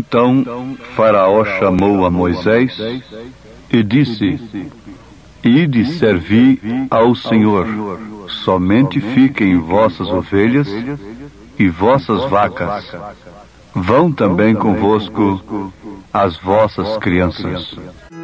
Então Faraó chamou a Moisés e disse: Ide servir ao Senhor, somente fiquem vossas ovelhas e vossas vacas. Vão também convosco as vossas crianças.